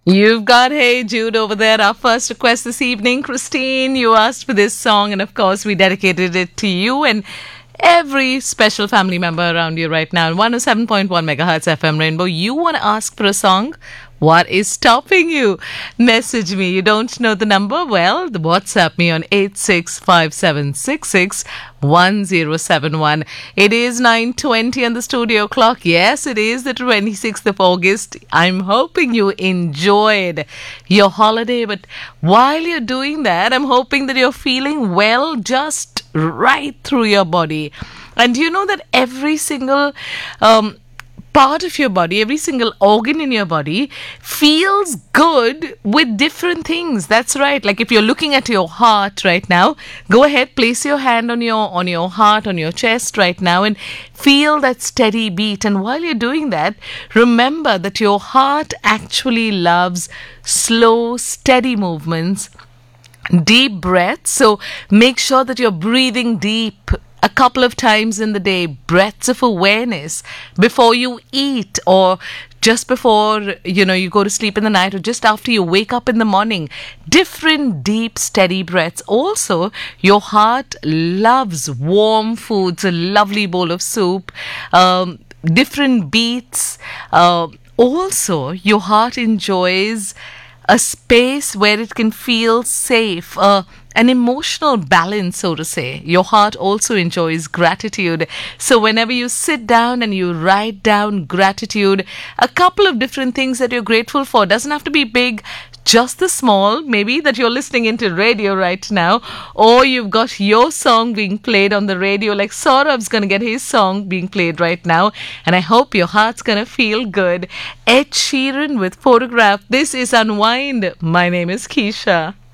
You've got Hey Jude over there. Our first request this evening. Christine, you asked for this song, and of course, we dedicated it to you and every special family member around you right now. 107.1 megahertz FM Rainbow. You want to ask for a song? What is stopping you? Message me. You don't know the number? Well, the WhatsApp me on 8657661071. It is 9:20 on the studio clock. Yes, it is the 26th of August. I'm hoping you enjoyed your holiday, but while you're doing that, I'm hoping that you're feeling well just right through your body. And you know that every single part of your body, every single organ in your body feels good with different things. That's right. Like if you're looking at your heart right now, go ahead, place your hand on your heart, on your chest right now, and feel that steady beat. And while you're doing that, remember that your heart actually loves slow, steady movements, deep breaths. So make sure that you're breathing deep a couple of times in the day, breaths of awareness before you eat, or just before you go to sleep in the night, or just after you wake up in the morning. Different deep steady breaths. Also, your heart loves warm foods, a lovely bowl of soup, different beats. Also, your heart enjoys a space where it can feel safe, an emotional balance, so to say. Your heart also enjoys gratitude. So whenever you sit down and you write down gratitude, a couple of different things that you're grateful for, doesn't have to be big, just the small, maybe that you're listening into radio right now, or you've got your song being played on the radio, like Saurabh's going to get his song being played right now, and I hope your heart's going to feel good. Ed Sheeran with Photograph. This is Unwind. My name is Keisha.